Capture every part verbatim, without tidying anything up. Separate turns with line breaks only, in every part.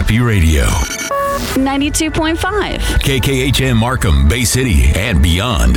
Happy Radio.
ninety-two point five.
K K H M Markham, Bay City, and beyond.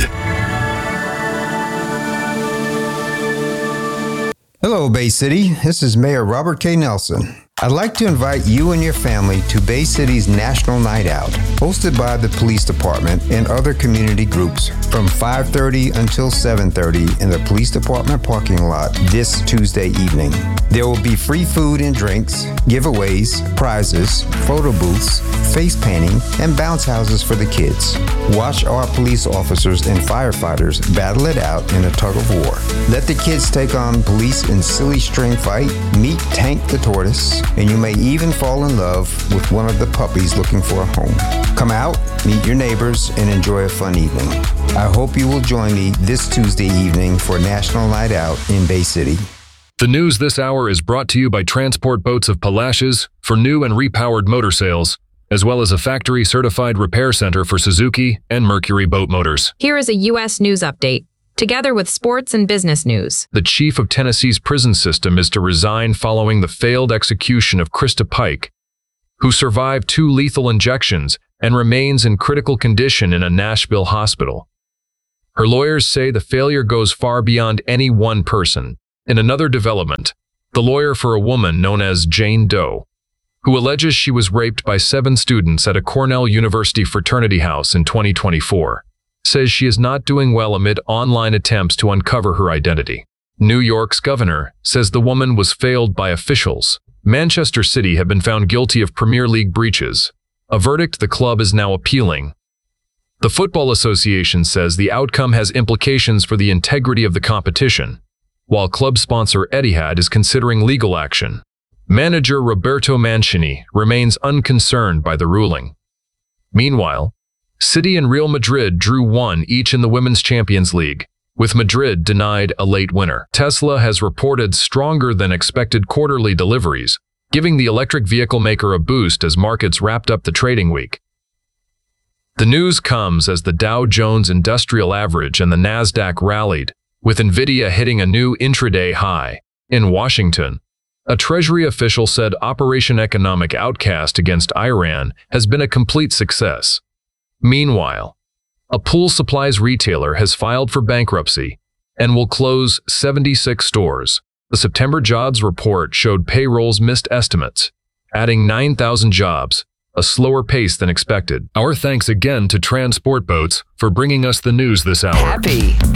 Hello, Bay City. This is Mayor Robert K. Nelson. I'd like to invite you and your family to Bay City's National Night Out, hosted by the Police Department and other community groups from five thirty until seven thirty in the Police Department parking lot this Tuesday evening. There will be free food and drinks, giveaways, prizes, photo booths, face painting, and bounce houses for the kids. Watch our police officers and firefighters battle it out in a tug of war. Let the kids take on police in silly string fight, meet Tank the Tortoise, and you may even fall in love with one of the puppies looking for a home. Come out, meet your neighbors, and enjoy a fun evening. I hope you will join me this Tuesday evening for National Night Out in Bay City.
The news this hour is brought to you by Transport Boats of Palacios for new and repowered motor sales, as well as a factory-certified repair center for Suzuki and Mercury boat motors.
Here is a U S news update, together with sports and business news.
The chief of Tennessee's prison system is to resign following the failed execution of Krista Pike, who survived two lethal injections and remains in critical condition in a Nashville hospital. Her lawyers say the failure goes far beyond any one person. In another development, the lawyer for a woman known as Jane Doe, who alleges she was raped by seven students at a Cornell University fraternity house in twenty twenty-four, says she is not doing well amid online attempts to uncover her identity. New York's governor says the woman was failed by officials. Manchester City have been found guilty of Premier League breaches, a verdict the club is now appealing. The Football Association says the outcome has implications for the integrity of the competition, while club sponsor Etihad is considering legal action. Manager Roberto Mancini remains unconcerned by the ruling. Meanwhile, City and Real Madrid drew one each in the Women's Champions League, with Madrid denied a late winner. Tesla has reported stronger than expected quarterly deliveries, giving the electric vehicle maker a boost as markets wrapped up the trading week. The news comes as the Dow Jones Industrial Average and the Nasdaq rallied, with Nvidia hitting a new intraday high. In Washington, a Treasury official said Operation Economic Outcast against Iran has been a complete success. Meanwhile, a pool supplies retailer has filed for bankruptcy and will close seventy-six stores. The September jobs report showed payrolls missed estimates, adding nine thousand jobs, a slower pace than expected. Our thanks again to Transport Boats for bringing us the news this hour.
Happy.